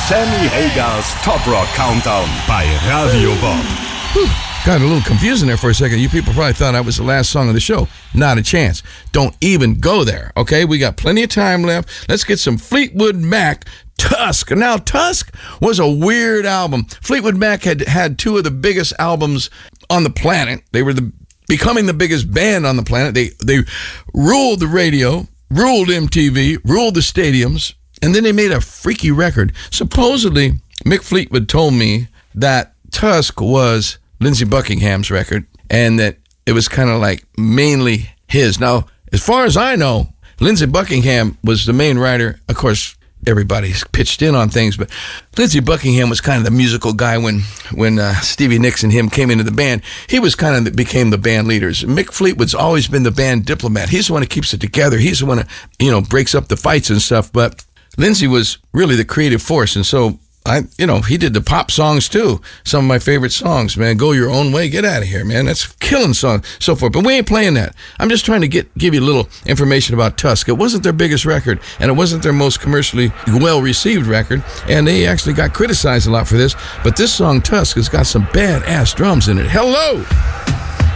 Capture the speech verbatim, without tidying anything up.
Sammy Hagers Top Rock Countdown bei Radio Bob. Got a little confusing there for a second. You people probably thought that was the last song of the show. Not a chance. Don't even go there, okay? We got plenty of time left. Let's get some Fleetwood Mac, Tusk. Now, Tusk was a weird album. Fleetwood Mac had had two of the biggest albums on the planet. They were the becoming the biggest band on the planet. They they ruled the radio, ruled M T V, ruled the stadiums, and then they made a freaky record. Supposedly, Mick Fleetwood told me that Tusk was Lindsey Buckingham's record, and that it was kind of like mainly his. Now, as far as I know, Lindsey Buckingham was the main writer. Of course, everybody's pitched in on things, but Lindsey Buckingham was kind of the musical guy when when uh, Stevie Nicks and him came into the band. He was kind of the, became the band leaders. Mick Fleetwood's always been the band diplomat. He's the one who keeps it together. He's the one who, you know, breaks up the fights and stuff. But Lindsey was really the creative force, and so I, you know, he did the pop songs too. Some of my favorite songs, man. Go Your Own Way, Get Out of Here, man. That's killing song, so forth. But we ain't playing that. I'm just trying to get give you a little information about Tusk. It wasn't their biggest record, and it wasn't their most commercially well-received record, and they actually got criticized a lot for this. But this song, Tusk, has got some badass drums in it. Hello!